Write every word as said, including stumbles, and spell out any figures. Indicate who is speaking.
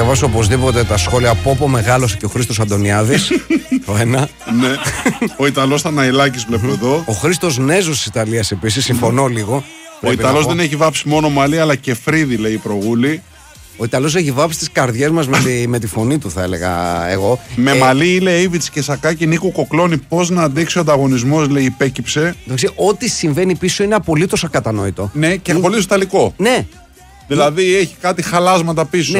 Speaker 1: διαβάσω οπωσδήποτε τα σχόλια από όπου μεγάλωσε και ο Χρήστος Αντωνιάδης. Το ένα.
Speaker 2: Ναι. Ο Ιταλός Θαναηλάκης βλέπω εδώ.
Speaker 1: Ο Χρήστος Νέζος της Ιταλίας επίσης, συμφωνώ λίγο.
Speaker 2: Ο Ιταλός δεν έχει βάψει μόνο μαλλί, αλλά και φρύδι, λέει η Προγούλη.
Speaker 1: Ο Ιταλός έχει βάψει τις καρδιές μας με τη, με τη φωνή του, θα έλεγα εγώ.
Speaker 2: Με
Speaker 1: ε,
Speaker 2: μαλλί, λέει Ήβιτς και Σακάκη Νίκου Κοκλώνη, πώς να αντέξει ο ανταγωνισμός, λέει, υπέκυψε.
Speaker 1: Εντάξει, ό,τι συμβαίνει πίσω είναι απολύτως ακατανόητο.
Speaker 2: Ναι, και απολύτως ιταλικό.
Speaker 1: Ναι.
Speaker 2: Δηλαδή έχει κάτι χαλάσματα πίσω.
Speaker 1: Ναι,